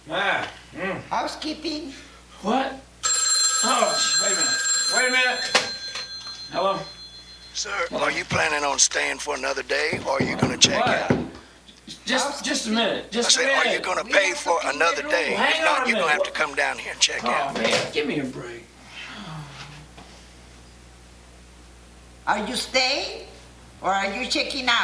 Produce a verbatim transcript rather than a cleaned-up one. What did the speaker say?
Ah. Mm. Housekeeping? What? Oh, wait a minute. Wait a minute. Hello? Sir, are you planning on staying for another day, or are you going to check What? out? Just, just a minute. I Just a said, minute. are you going to pay for another day? Hang If not, on a you're going to have minute. to come down here and check Oh, out. man, give me a break. Are you staying or are you checking out?